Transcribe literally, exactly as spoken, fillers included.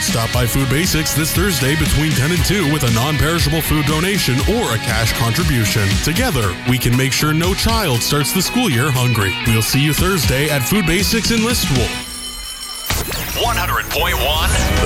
Stop by Food Basics this Thursday between ten and two with a non-perishable food donation or a cash contribution. Together, we can make sure no child starts the school year hungry. We'll see you Thursday at Food Basics in Listowel. one hundred point one